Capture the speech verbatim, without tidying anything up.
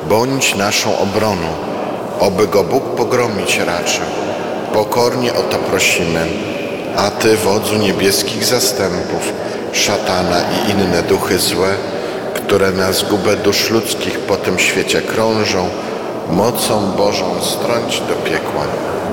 bądź naszą obroną, oby go Bóg pogromić raczył. Pokornie o to prosimy. A Ty, wodzu niebieskich zastępów, szatana i inne duchy złe, które na zgubę dusz ludzkich po tym świecie krążą, mocą Bożą strąć do piekła.